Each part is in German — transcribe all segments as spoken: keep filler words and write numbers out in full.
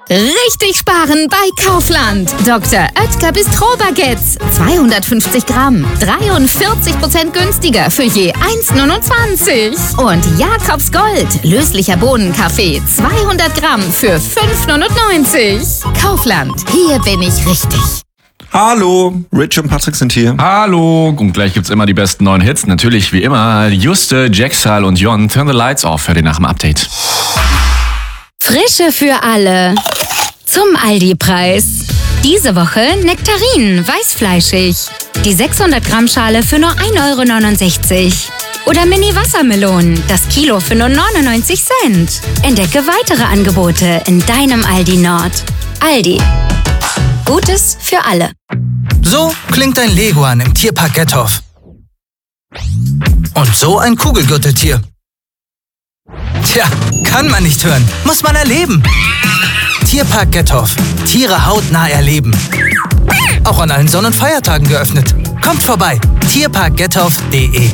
Richtig sparen bei Kaufland. Doktor Oetker Bistro-Baguettes. zweihundertfünfzig Gramm. dreiundvierzig Prozent günstiger für je eins Komma neunundzwanzig. Und Jakobs Gold. Löslicher Bohnenkaffee. zweihundert Gramm für fünf Komma neunundneunzig. Kaufland. Hier bin ich richtig. Hallo, Rich und Patrick sind hier. Hallo, und gleich gibt's immer die besten neuen Hits. Natürlich wie immer Juste, Jaxal und Jon. Turn the Lights Off für den nach dem Update. Frische für alle. Zum Aldi-Preis. Diese Woche Nektarinen, weißfleischig. Die sechshundert Gramm Schale für nur ein Euro neunundsechzig. Oder Mini-Wassermelonen, das Kilo für nur neunundneunzig Cent. Entdecke weitere Angebote in deinem Aldi Nord. Aldi. Gutes für alle. So klingt ein Leguan im Tierpark Gethoff. Und so ein Kugelgürteltier. Tja, kann man nicht hören, muss man erleben. Tierpark Gethoff. Tiere hautnah erleben. Auch an allen Sonn- und Feiertagen geöffnet. Kommt vorbei. tierpark gethoff punkt de.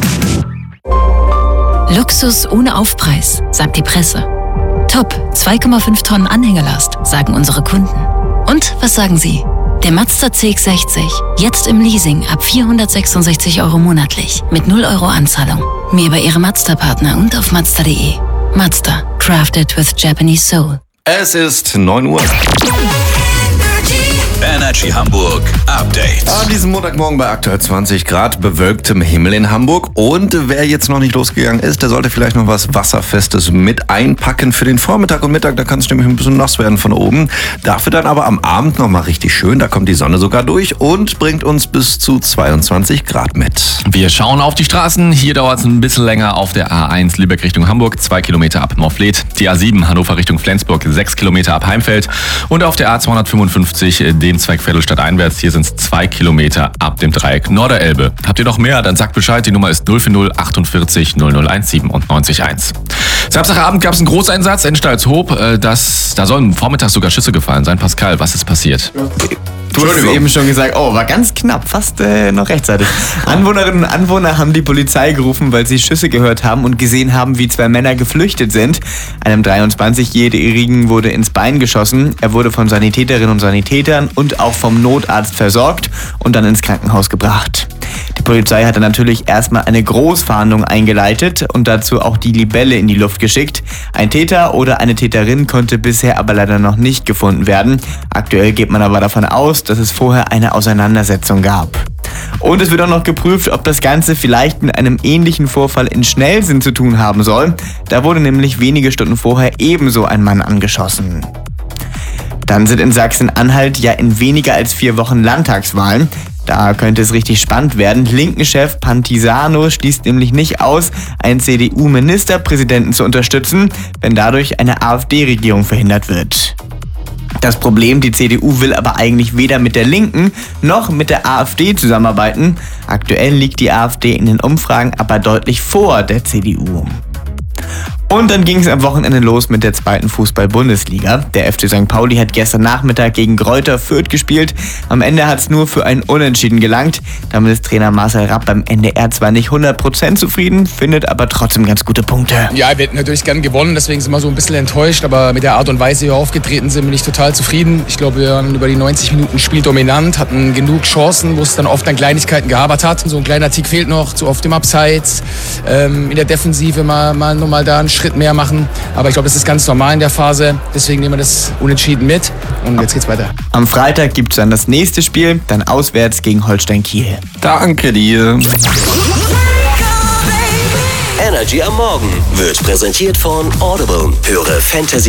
Luxus ohne Aufpreis, sagt die Presse. Top, zwei Komma fünf Tonnen Anhängerlast, sagen unsere Kunden. Und was sagen Sie? Der Mazda C X sechzig, jetzt im Leasing ab vierhundertsechsundsechzig Euro monatlich, mit null Euro Anzahlung. Mehr bei Ihrem Mazda-Partner und auf mazda punkt de. Mazda, crafted with Japanese soul. Es ist neun Uhr. Energy Hamburg Update. An diesem Montagmorgen bei aktuell zwanzig Grad, bewölktem Himmel in Hamburg. Und wer jetzt noch nicht losgegangen ist, der sollte vielleicht noch was Wasserfestes mit einpacken für den Vormittag und Mittag. Da kann es nämlich ein bisschen nass werden von oben. Dafür dann aber am Abend nochmal richtig schön. Da kommt die Sonne sogar durch und bringt uns bis zu zweiundzwanzig Grad mit. Wir schauen auf die Straßen. Hier dauert es ein bisschen länger auf der A eins Lübeck Richtung Hamburg, zwei Kilometer ab Morfleet. Die A sieben Hannover Richtung Flensburg, sechs Kilometer ab Heimfeld. Und auf der A zweihundertfünfundfünfzig den Zweig Viertelstadt einwärts. Hier sind es zwei Kilometer ab dem Dreieck Norderelbe. Habt ihr noch mehr? Dann sagt Bescheid. Die Nummer ist null vier null achtundvierzig null null eins siebenundneunzig eins. Samstagabend gab es einen Großeinsatz in Stalzhoop. Das, da sollen vormittags sogar Schüsse gefallen sein. Pascal, was ist passiert? Du hast eben schon gesagt, oh, war ganz knapp, fast äh, noch rechtzeitig. Anwohnerinnen und Anwohner haben die Polizei gerufen, weil sie Schüsse gehört haben und gesehen haben, wie zwei Männer geflüchtet sind. Einem dreiundzwanzigjährigen wurde ins Bein geschossen. Er wurde von Sanitäterinnen und Sanitätern und auch vom Notarzt versorgt und dann ins Krankenhaus gebracht. Die Polizei hatte natürlich erstmal eine Großfahndung eingeleitet und dazu auch die Libelle in die Luft geschickt. Ein Täter oder eine Täterin konnte bisher aber leider noch nicht gefunden werden. Aktuell geht man aber davon aus, dass es vorher eine Auseinandersetzung gab. Und es wird auch noch geprüft, ob das Ganze vielleicht mit einem ähnlichen Vorfall in Schnellsinn zu tun haben soll. Da wurde nämlich wenige Stunden vorher ebenso ein Mann angeschossen. Dann sind in Sachsen-Anhalt ja in weniger als vier Wochen Landtagswahlen. Da könnte es richtig spannend werden. Linken-Chef Pantisano schließt nämlich nicht aus, einen C D U-Ministerpräsidenten zu unterstützen, wenn dadurch eine AfD-Regierung verhindert wird. Das Problem, die C D U will aber eigentlich weder mit der Linken noch mit der AfD zusammenarbeiten. Aktuell liegt die AfD in den Umfragen aber deutlich vor der C D U. Und dann ging es am Wochenende los mit der zweiten Fußball-Bundesliga. Der F C Sankt Pauli hat gestern Nachmittag gegen Greuther Fürth gespielt. Am Ende hat es nur für ein Unentschieden gelangt. Damit ist Trainer Marcel Rapp beim N D R zwar nicht hundert Prozent zufrieden, findet aber trotzdem ganz gute Punkte. Ja, wir hätten natürlich gern gewonnen, deswegen sind wir so ein bisschen enttäuscht. Aber mit der Art und Weise, wie wir aufgetreten sind, bin ich total zufrieden. Ich glaube, wir waren über die neunzig Minuten spieldominant, hatten genug Chancen, wo es dann oft an Kleinigkeiten gehapert hat. So ein kleiner Tick fehlt noch, zu oft im Abseits. Ähm, in der Defensive mal, mal nochmal da einen Schritt mehr machen. Aber ich glaube, das ist ganz normal in der Phase. Deswegen nehmen wir das Unentschieden mit. Und jetzt geht's weiter. Am Freitag gibt es dann das nächste Spiel, dann auswärts gegen Holstein Kiel. Danke dir. Energy am Morgen wird präsentiert von Audible. Höre Fantasy